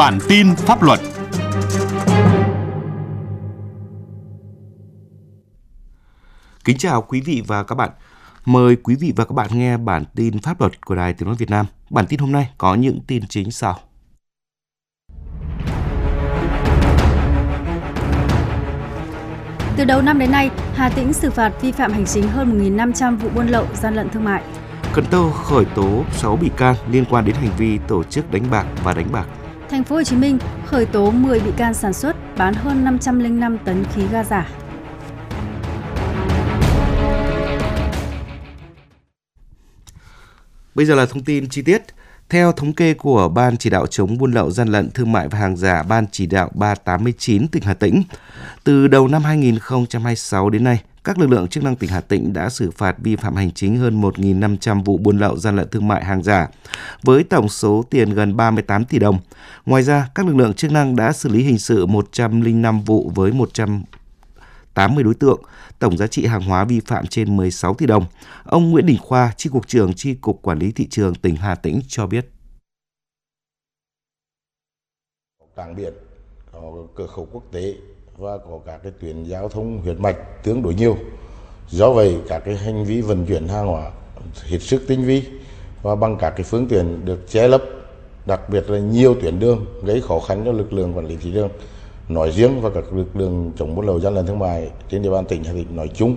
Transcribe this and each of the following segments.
Bản tin pháp luật. Kính chào quý vị và các bạn. Mời quý vị và các bạn nghe bản tin pháp luật của Đài Tiếng nói Việt Nam. Bản tin hôm nay có những tin chính sau. Từ đầu năm đến nay, Hà Tĩnh xử phạt vi phạm hành chính hơn 1.500 vụ buôn lậu, gian lận thương mại. Cần Thơ khởi tố 6 bị can liên quan đến hành vi tổ chức đánh bạc và đánh bạc. Thành phố Hồ Chí Minh khởi tố 10 bị can sản xuất, bán hơn 505 tấn khí ga giả. Bây giờ là thông tin chi tiết. Theo thống kê của Ban Chỉ đạo chống buôn lậu, gian lận thương mại và hàng giả Ban Chỉ đạo 389 tỉnh Hà Tĩnh, từ đầu năm 2026 đến nay, các lực lượng chức năng tỉnh Hà Tĩnh đã xử phạt vi phạm hành chính hơn 1.500 vụ buôn lậu, gian lận thương mại, hàng giả, với tổng số tiền gần 38 tỷ đồng. Ngoài ra, các lực lượng chức năng đã xử lý hình sự 105 vụ với 180 đối tượng, tổng giá trị hàng hóa vi phạm trên 16 tỷ đồng. Ông Nguyễn Đình Khoa, Chi cục trưởng Chi cục Quản lý thị trường tỉnh Hà Tĩnh cho biết. Cảng biển, có cửa khẩu quốc tế và có các cái tuyến giao thông huyết mạch tương đối nhiều. Do vậy, các cái hành vi vận chuyển hàng hóa hết sức tinh vi và bằng các cái phương tiện được che lấp, đặc biệt là nhiều tuyến đường gây khó khăn cho lực lượng quản lý thị trường nói riêng và các lực lượng chống buôn lậu, gian lận thương mại trên địa bàn tỉnh Hà Tĩnh nói chung.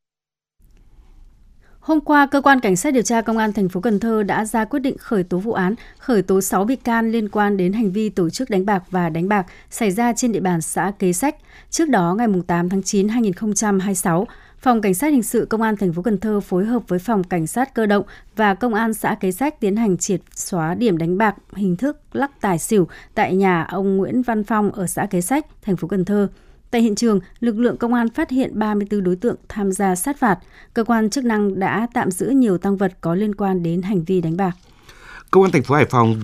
Hôm qua, cơ quan cảnh sát điều tra công an thành phố Cần Thơ đã ra quyết định khởi tố vụ án, khởi tố 6 bị can liên quan đến hành vi tổ chức đánh bạc và đánh bạc xảy ra trên địa bàn xã Kế Sách. Trước đó, ngày 8 tháng 9 2026, Phòng Cảnh sát hình sự Công an thành phố Cần Thơ phối hợp với Phòng Cảnh sát cơ động và Công an xã Kế Sách tiến hành triệt xóa điểm đánh bạc hình thức lắc tài xỉu tại nhà ông Nguyễn Văn Phong ở xã Kế Sách, thành phố Cần Thơ. Tại hiện trường, lực lượng công an phát hiện 34 đối tượng tham gia sát phạt. Cơ quan chức năng đã tạm giữ nhiều tang vật có liên quan đến hành vi đánh bạc. Công an thành phố Hải Phòng